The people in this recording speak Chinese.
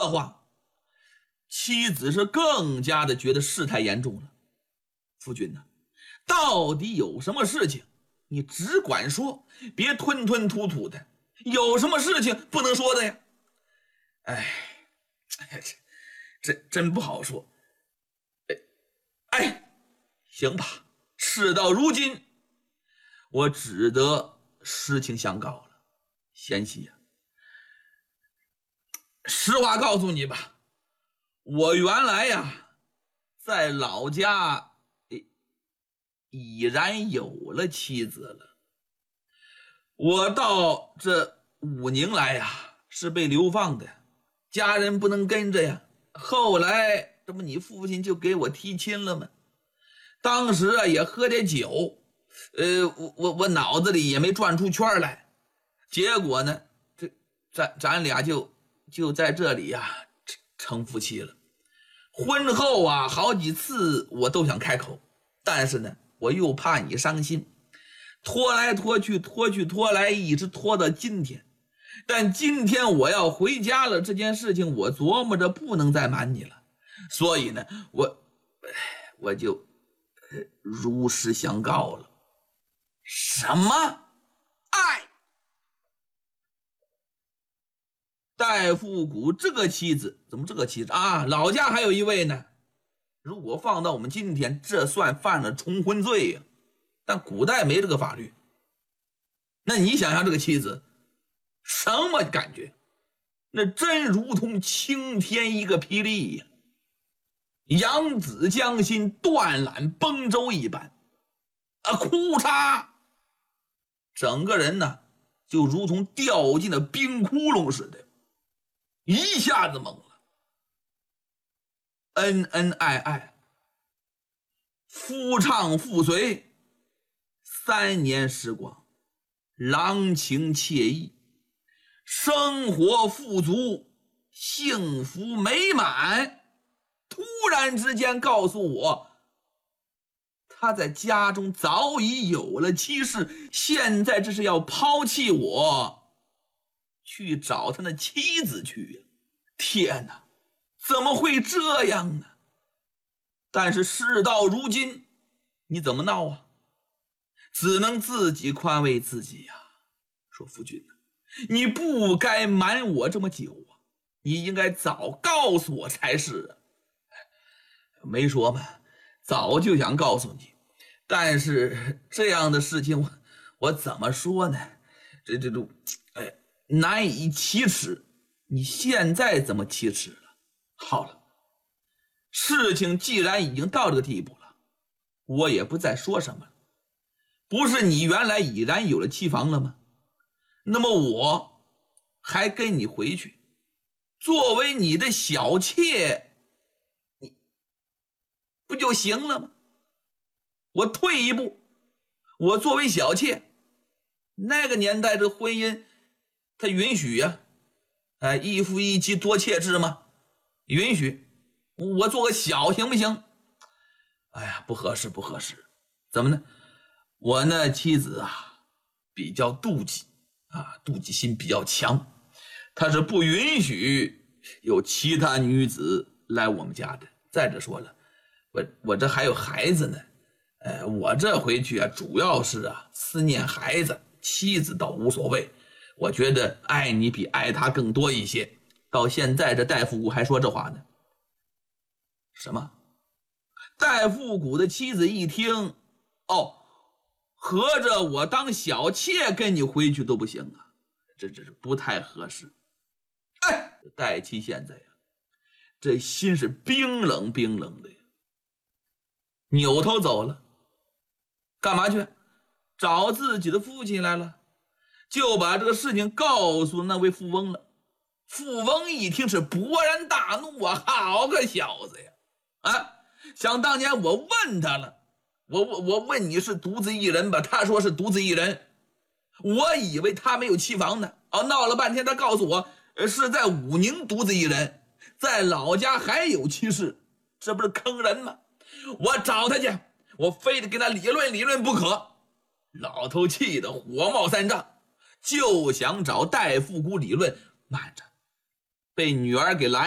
话，妻子是更加的觉得事态严重了。夫君呢，到底有什么事情你只管说，别吞吞吐吐的，有什么事情不能说的呀？这真不好说。行吧，事到如今我只得实情相告了。贤妻呀，实话告诉你吧，我原来呀在老家已然有了妻子了。我到这武宁来呀是被流放的，家人不能跟着呀。后来这不你父亲就给我提亲了吗？当时啊也喝点酒，我脑子里也没转出圈来，结果呢咱俩就在这里呀成夫妻了。婚后啊好几次我都想开口，但是呢我又怕你伤心，拖来拖去拖来，一直拖到今天。但今天我要回家了，这件事情我琢磨着不能再瞒你了，所以呢我就如实相告了。什么爱？戴复古这个妻子，怎么这个妻子啊？老家还有一位呢。如果放到我们今天，这算犯了重婚罪呀。但古代没这个法律。那你想想这个妻子什么感觉？那真如同晴天一个霹雳呀，扬子江心，断缆崩舟一般哭嚓，整个人呢就如同掉进了冰窟窿似的，一下子懵了。恩恩爱爱，夫唱妇随，3年时光，郎情惬意，生活富足，幸福美满。突然之间告诉我，他在家中早已有了妻室，现在这是要抛弃我，去找他那妻子去呀！天哪，怎么会这样呢？但是事到如今，你怎么闹啊？只能自己宽慰自己呀。说夫君啊，你不该瞒我这么久啊，你应该早告诉我才是啊。没说嘛，早就想告诉你，但是这样的事情我怎么说呢？这难以启齿。你现在怎么启齿了？好了，事情既然已经到这个地步了，我也不再说什么了。不是你原来已然有了妻房了吗？那么我还跟你回去，作为你的小妾，你不就行了吗？我退一步，我作为小妾，那个年代这婚姻它允许呀，一夫一妻多妾制吗？允许，我做个小行不行？哎呀，不合适不合适。怎么呢？我那妻子啊比较妒忌妒忌心比较强，她是不允许有其他女子来我们家的。再者说了，我这还有孩子呢，我这回去啊主要是思念孩子，妻子倒无所谓，我觉得爱你比爱他更多一些。到现在这戴复古还说这话呢。什么？戴复古的妻子一听，合着我当小妾跟你回去都不行啊，这是不太合适。戴妻现在呀，这心是冰冷冰冷的呀，扭头走了。干嘛去？找自己的父亲来了，就把这个事情告诉那位富翁了。富翁一听是勃然大怒啊，好个小子呀！想当年我问他了，我问你是独自一人吧，他说是独自一人，我以为他没有妻房呢。闹了半天他告诉我是在武宁独自一人，在老家还有妻室，这不是坑人吗？我找他去，我非得跟他理论理论不可。老头气得火冒三丈，就想找戴复古理论，慢着，被女儿给拦